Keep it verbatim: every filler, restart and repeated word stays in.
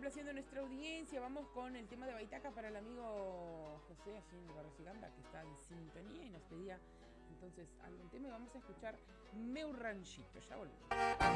complaciendo nuestra audiencia. Vamos con el tema de Baitaca para el amigo José, allí en el barrio Giganda, que está en sintonía y nos pedía entonces algún tema. Y vamos a escuchar Meu Ranchito. Ya volvemos.